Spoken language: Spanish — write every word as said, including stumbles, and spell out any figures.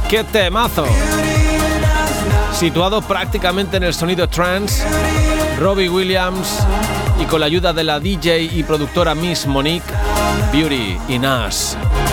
¡Qué temazo! Situado prácticamente en el sonido trance, Robbie Williams y con la ayuda de la D J y productora Miss Monique, Beauty in Us.